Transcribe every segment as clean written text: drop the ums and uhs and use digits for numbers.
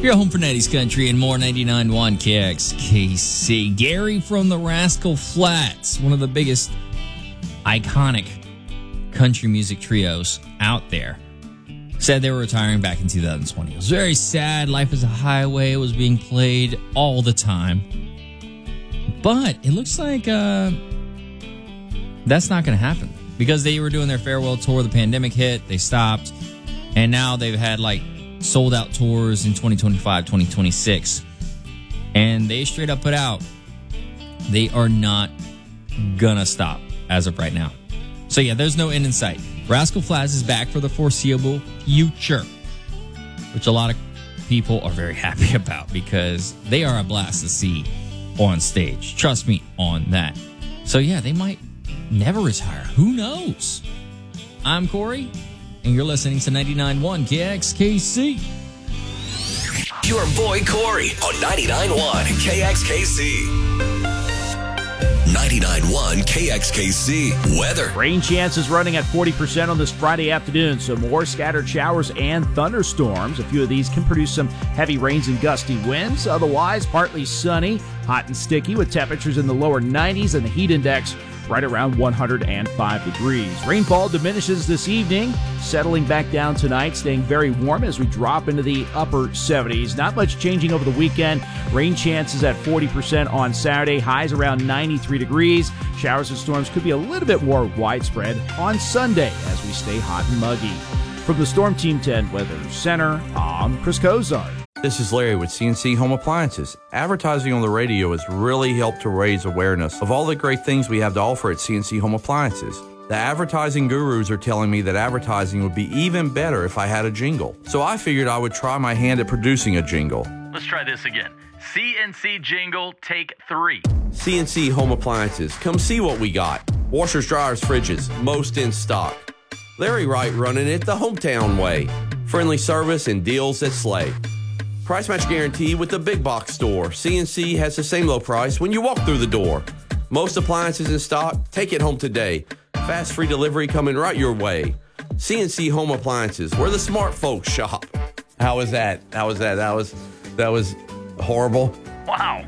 Your home for 90s country and more. 99.1 KXKC. Gary from the Rascal Flatts, one of the biggest iconic country music trios out there, said they were retiring back in 2020. It was very sad. Life is a Highway was being played all the time. But it looks like that's not going to happen because they were doing their farewell tour. The pandemic hit. They stopped. And now they've had like sold out tours in 2025, 2026. And they straight up put out, they are not going to stop as of right now. So yeah, there's no end in sight. Rascal Flatts is back for the foreseeable future, which a lot of people are very happy about because they are a blast to see on stage. Trust me on that. So yeah, they might never retire. Who knows? I'm Corey, and you're listening to 99.1 KXKC. Your boy Corey on 99.1 KXKC. 99.1 KXKC weather. Rain chances running at 40% on this Friday afternoon, so more scattered showers and thunderstorms. A few of these can produce some heavy rains and gusty winds. Otherwise, partly sunny, hot and sticky with temperatures in the lower 90s and the heat index right around 105 degrees. Rainfall diminishes this evening, settling back down tonight, staying very warm as we drop into the upper 70s. Not much changing over the weekend. Rain chances at 40% on Saturday, highs around 93 degrees. Showers and storms could be a little bit more widespread on Sunday as we stay hot and muggy. From the Storm Team 10 Weather Center, I'm Chris Cozart. This is Larry with CNC Home Appliances. Advertising on the radio has really helped to raise awareness of all the great things we have to offer at CNC Home Appliances. The advertising gurus are telling me that advertising would be even better if I had a jingle. So I figured I would try my hand at producing a jingle. Let's try this again. CNC jingle, take 3. CNC Home Appliances. Come see what we got. Washers, dryers, fridges, most in stock. Larry Wright running it the hometown way. Friendly service and deals that slay. Price match guarantee with the big box store. CNC has the same low price when you walk through the door. Most appliances in stock. Take it home today. Fast free delivery coming right your way. CNC Home Appliances, where the smart folks shop. How was that? That was horrible. Wow.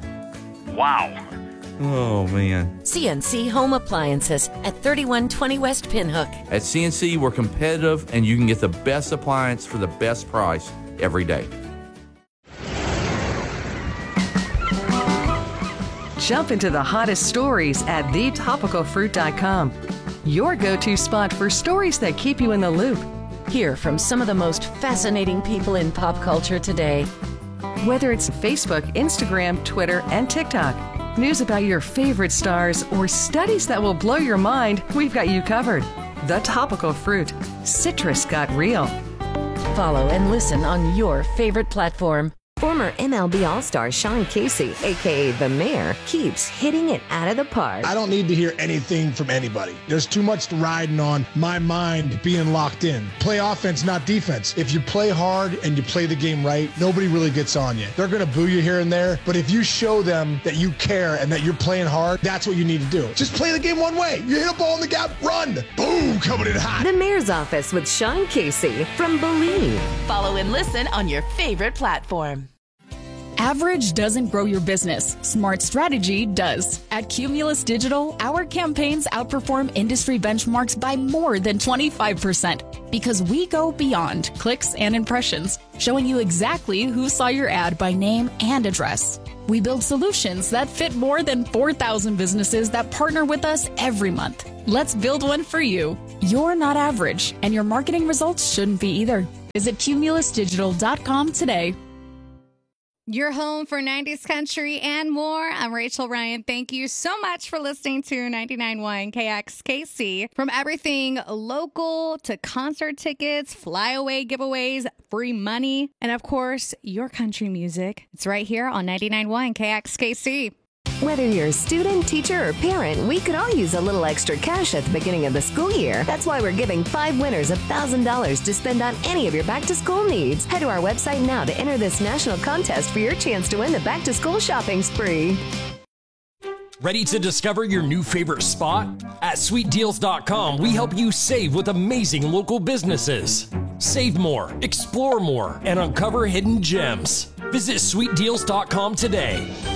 Oh, man. CNC Home Appliances at 3120 West Pinhook. At CNC, we're competitive, and you can get the best appliance for the best price every day. Jump into the hottest stories at thetopicalfruit.com. Your go-to spot for stories that keep you in the loop. Hear from some of the most fascinating people in pop culture today. Whether it's Facebook, Instagram, Twitter, and TikTok, news about your favorite stars, or studies that will blow your mind, we've got you covered. The Topical Fruit. Citrus got real. Follow and listen on your favorite platform. Former MLB All-Star Sean Casey, a.k.a. The Mayor, keeps hitting it out of the park. I don't need to hear anything from anybody. There's too much riding on my mind being locked in. Play offense, not defense. If you play hard and you play the game right, nobody really gets on you. They're going to boo you here and there, but if you show them that you care and that you're playing hard, that's what you need to do. Just play the game one way. You hit a ball in the gap, run. Boom, coming in hot. The Mayor's Office with Sean Casey from Believe. Follow and listen on your favorite platform. Average doesn't grow your business. Smart strategy does. At Cumulus Digital, our campaigns outperform industry benchmarks by more than 25% because we go beyond clicks and impressions, showing you exactly who saw your ad by name and address. We build solutions that fit more than 4,000 businesses that partner with us every month. Let's build one for you. You're not average, and your marketing results shouldn't be either. Visit cumulusdigital.com today. Your home for 90s country and more. I'm Rachel Ryan. Thank you so much for listening to 99.1 KXKC. From everything local to concert tickets, flyaway giveaways, free money, and of course, your country music. It's right here on 99.1 KXKC. Whether you're a student, teacher, or parent, we could all use a little extra cash at the beginning of the school year. That's why we're giving 5 winners $1,000 to spend on any of your back-to-school needs. Head to our website now to enter this national contest for your chance to win the back-to-school shopping spree. Ready to discover your new favorite spot? At SweetDeals.com, we help you save with amazing local businesses. Save more, explore more, and uncover hidden gems. Visit sweetdeals.com today.